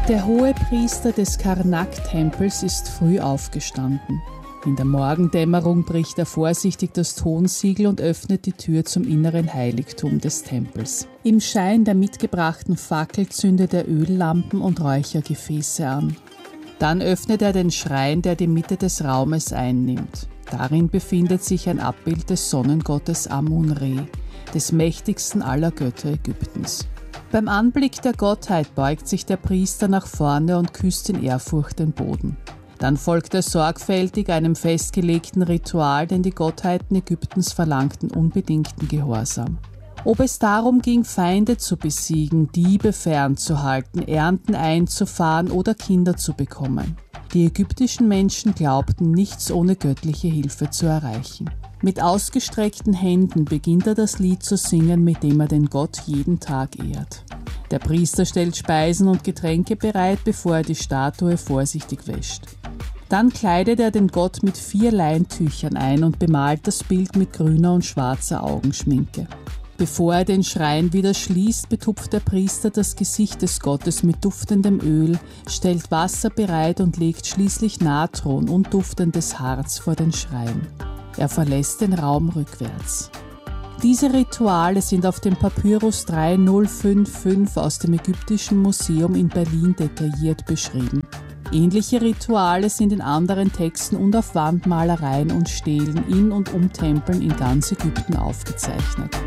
Der Hohepriester des Karnak-Tempels ist früh aufgestanden. In der Morgendämmerung bricht er vorsichtig das Tonsiegel und öffnet die Tür zum inneren Heiligtum des Tempels. Im Schein der mitgebrachten Fackel zündet er Öllampen und Räuchergefäße an. Dann öffnet er den Schrein, der die Mitte des Raumes einnimmt. Darin befindet sich ein Abbild des Sonnengottes Amun-Re, des mächtigsten aller Götter Ägyptens. Beim Anblick der Gottheit beugt sich der Priester nach vorne und küsst in Ehrfurcht den Boden. Dann folgt er sorgfältig einem festgelegten Ritual, denn die Gottheiten Ägyptens verlangten unbedingten Gehorsam. Ob es darum ging, Feinde zu besiegen, Diebe fernzuhalten, Ernten einzufahren oder Kinder zu bekommen. Die ägyptischen Menschen glaubten, nichts ohne göttliche Hilfe zu erreichen. Mit ausgestreckten Händen beginnt er das Lied zu singen, mit dem er den Gott jeden Tag ehrt. Der Priester stellt Speisen und Getränke bereit, bevor er die Statue vorsichtig wäscht. Dann kleidet er den Gott mit 4 Leintüchern ein und bemalt das Bild mit grüner und schwarzer Augenschminke. Bevor er den Schrein wieder schließt, betupft der Priester das Gesicht des Gottes mit duftendem Öl, stellt Wasser bereit und legt schließlich Natron und duftendes Harz vor den Schrein. Er verlässt den Raum rückwärts. Diese Rituale sind auf dem Papyrus 3055 aus dem Ägyptischen Museum in Berlin detailliert beschrieben. Ähnliche Rituale sind in anderen Texten und auf Wandmalereien und Stelen in und um Tempeln in ganz Ägypten aufgezeichnet.